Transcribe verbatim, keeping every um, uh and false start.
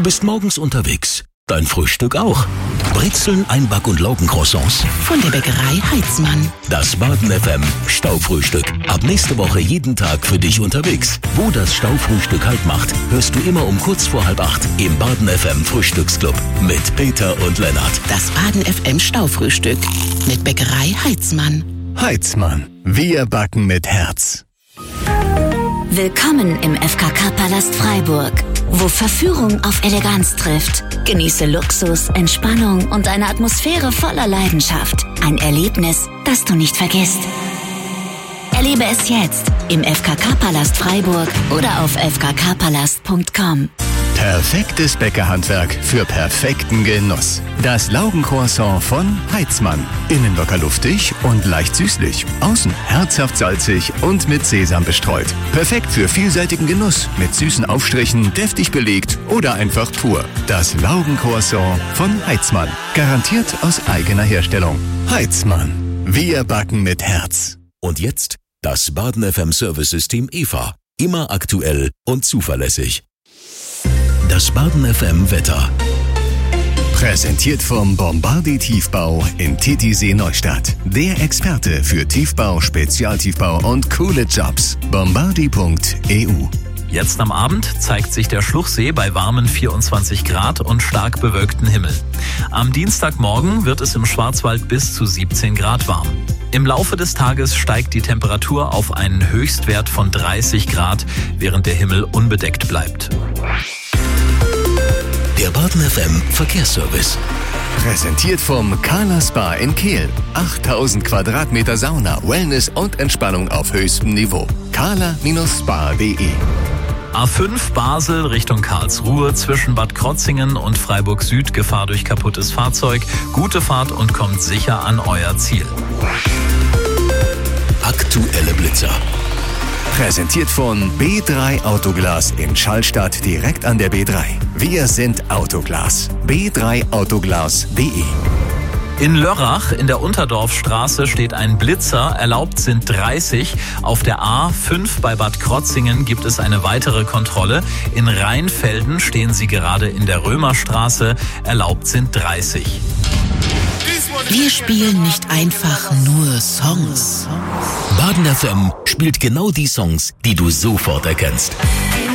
bist morgens unterwegs. Dein Frühstück auch. Brezeln, Einback- und Laugencroissants. Von der Bäckerei Heitzmann. Das Baden F M Staufrühstück. Ab nächste Woche jeden Tag für dich unterwegs. Wo das Staufrühstück Halt macht, hörst du immer um kurz vor halb acht im Baden F M Frühstücksclub mit Peter und Lennart. Das Baden F M Staufrühstück mit Bäckerei Heitzmann. Heitzmann. Wir backen mit Herz. Willkommen im F K K-Palast Freiburg, wo Verführung auf Eleganz trifft. Genieße Luxus, Entspannung und eine Atmosphäre voller Leidenschaft. Ein Erlebnis, das du nicht vergisst. Erlebe es jetzt im F K K-Palast Freiburg oder auf f k k palast punkt com. Perfektes Bäckerhandwerk für perfekten Genuss. Das Laugencroissant von Heitzmann. Innen locker luftig und leicht süßlich. Außen herzhaft salzig und mit Sesam bestreut. Perfekt für vielseitigen Genuss. Mit süßen Aufstrichen, deftig belegt oder einfach pur. Das Laugencroissant von Heitzmann. Garantiert aus eigener Herstellung. Heitzmann. Wir backen mit Herz. Und jetzt das Baden F M Service-System E V A. Immer aktuell und zuverlässig. Das Baden F M Wetter. Präsentiert vom Bombardier Tiefbau in Titisee Neustadt. Der Experte für Tiefbau, Spezialtiefbau und coole Jobs. bombardier punkt e u. Jetzt am Abend zeigt sich der Schluchsee bei warmen vierundzwanzig Grad und stark bewölktem Himmel. Am Dienstagmorgen wird es im Schwarzwald bis zu siebzehn Grad warm. Im Laufe des Tages steigt die Temperatur auf einen Höchstwert von dreißig Grad, während der Himmel unbedeckt bleibt. Der Baden F M Verkehrsservice. Präsentiert vom Kala Spa in Kehl. achttausend Quadratmeter Sauna, Wellness und Entspannung auf höchstem Niveau. kala Spa punkt de. A fünf Basel Richtung Karlsruhe zwischen Bad Krotzingen und Freiburg Süd. Gefahr durch kaputtes Fahrzeug. Gute Fahrt und kommt sicher an euer Ziel. Aktuelle Blitzer. Präsentiert von B drei Autoglas in Schallstadt direkt an der B drei. Wir sind Autoglas. b drei autoglas punkt de. In Lörrach in der Unterdorfstraße steht ein Blitzer, erlaubt sind dreißig. Auf der A fünf bei Bad Krotzingen gibt es eine weitere Kontrolle. In Rheinfelden stehen sie gerade in der Römerstraße, erlaubt sind dreißig. Wir spielen nicht einfach nur Songs. Baden F M spielt genau die Songs, die du sofort erkennst.